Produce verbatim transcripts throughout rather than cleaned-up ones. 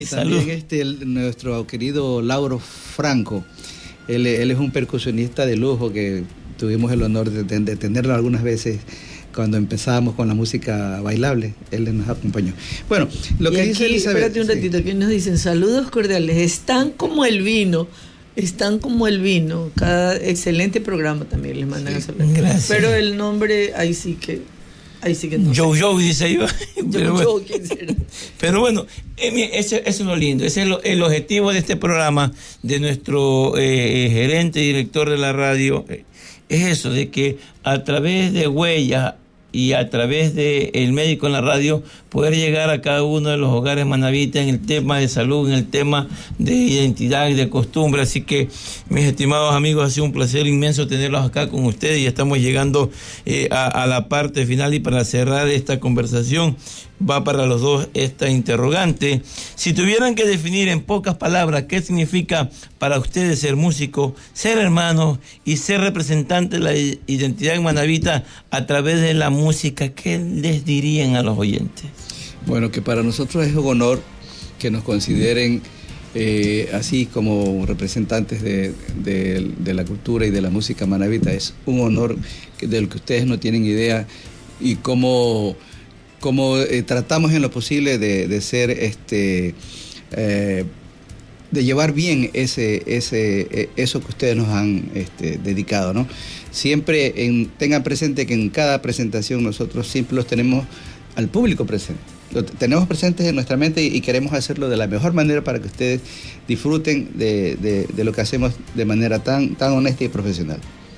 También este, el, nuestro querido Lauro Franco, él, él es un percusionista de lujo que tuvimos el honor de, de, de tenerlo algunas veces cuando empezábamos con la música bailable, él nos acompañó. Bueno, lo y que aquí, dice Elizabeth... Espérate un ratito, sí. Aquí nos dicen saludos cordiales, están como el vino, están como el vino, cada excelente programa también les mandan sí. a saludos. Gracias. Pero el nombre, ahí sí que... Ahí sí que no Joe sé. Joe dice yo. Pero, bueno, Joe, ¿quién será? Pero bueno, eso, eso es lo lindo, ese es lo, el objetivo de este programa, de nuestro eh, gerente y director de la radio, eh, es eso, de que a través de huellas y a través de el médico en la radio, poder llegar a cada uno de los hogares manavitas en el tema de salud, en el tema de identidad y de costumbre. Así que, mis estimados amigos, ha sido un placer inmenso tenerlos acá con ustedes y estamos llegando eh, a, a la parte final. Y para cerrar esta conversación, va para los dos esta interrogante. Si tuvieran que definir en pocas palabras qué significa para ustedes ser músico, ser hermanos y ser representante de la identidad manavita a través de la música, ¿qué les dirían a los oyentes? Bueno, que para nosotros es un honor que nos consideren eh, así como representantes de, de, de la cultura y de la música manavita. Es un honor que, del que ustedes no tienen idea, y cómo, cómo eh, tratamos en lo posible de, de ser este eh, de llevar bien ese, ese, eso que ustedes nos han este, dedicado, ¿no? Siempre en, tengan presente que en cada presentación nosotros siempre los tenemos al público presente. Lo tenemos presentes en nuestra mente y, y queremos hacerlo de la mejor manera para que ustedes disfruten de, de, de lo que hacemos de manera tan, tan honesta y profesional.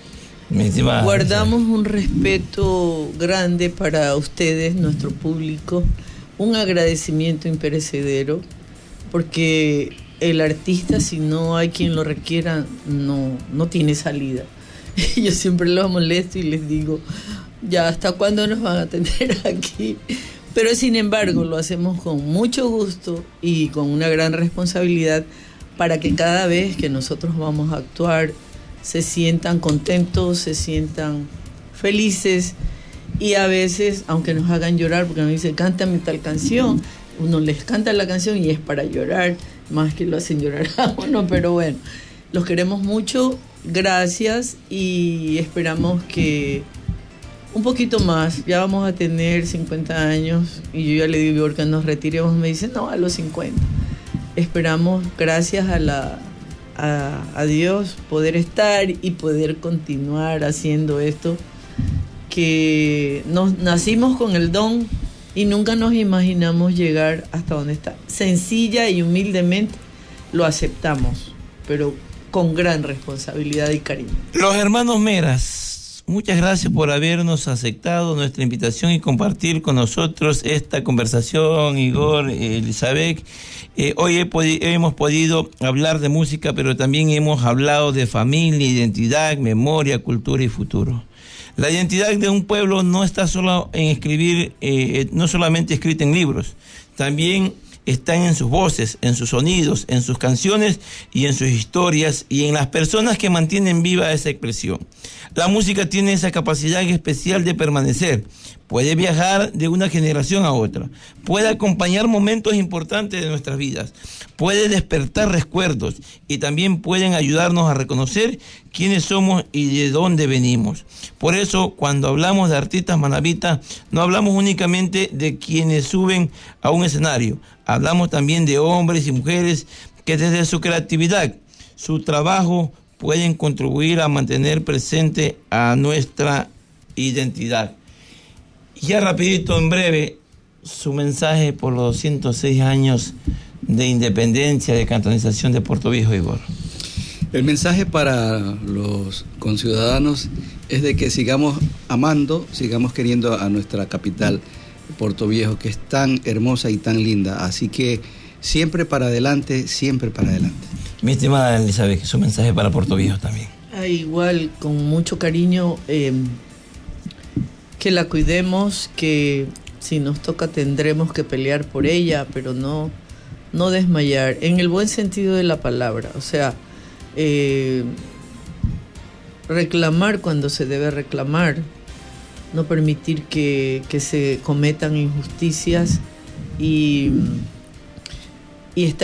Guardamos un respeto grande para ustedes, nuestro público, un agradecimiento imperecedero, porque el artista, si no hay quien lo requiera, no, no tiene salida. Yo siempre los molesto y les digo, ya, ¿hasta cuándo nos van a tener aquí? Pero sin embargo lo hacemos con mucho gusto y con una gran responsabilidad, para que cada vez que nosotros vamos a actuar se sientan contentos, se sientan felices, y a veces, aunque nos hagan llorar, porque nos dicen, cántame tal canción, uno les canta la canción y es para llorar, más que lo hacen llorar a uno, pero bueno, los queremos mucho, gracias, y esperamos que un poquito más, ya vamos a tener cincuenta años, y yo ya le digo que nos retiremos, me dicen, no, a los cincuenta. Esperamos, gracias a la a, a Dios, poder estar y poder continuar haciendo esto, que nos nacimos con el don y nunca nos imaginamos llegar hasta donde está. Sencilla y humildemente lo aceptamos, pero con gran responsabilidad y cariño. Los hermanos Meras, muchas gracias por habernos aceptado nuestra invitación y compartir con nosotros esta conversación, Igor, Elizabeth. Eh, hoy he podi- hemos podido hablar de música, pero también hemos hablado de familia, identidad, memoria, cultura y futuro. La identidad de un pueblo no está solo en escribir, eh, no solamente escrita en libros, también están en sus voces, en sus sonidos, en sus canciones y en sus historias, y en las personas que mantienen viva esa expresión. La música tiene esa capacidad especial de permanecer. Puede viajar de una generación a otra, puede acompañar momentos importantes de nuestras vidas, puede despertar recuerdos, y también pueden ayudarnos a reconocer quiénes somos y de dónde venimos. Por eso, cuando hablamos de artistas manavitas, no hablamos únicamente de quienes suben a un escenario, hablamos también de hombres y mujeres que desde su creatividad, su trabajo, pueden contribuir a mantener presente a nuestra identidad. Ya rapidito, en breve, su mensaje por los doscientos seis años de independencia, de cantonización de Puerto Viejo, Igor. El mensaje para los conciudadanos es de que sigamos amando, sigamos queriendo a nuestra capital, Puerto Viejo, que es tan hermosa y tan linda. Así que siempre para adelante, siempre para adelante. Mi estimada Elizabeth, su mensaje para Puerto Viejo también. Ah, igual, con mucho cariño, eh, que la cuidemos, que si nos toca tendremos que pelear por ella, pero no, no desmayar, en el buen sentido de la palabra. O sea, eh, reclamar cuando se debe reclamar, no permitir que, que se cometan injusticias, y y está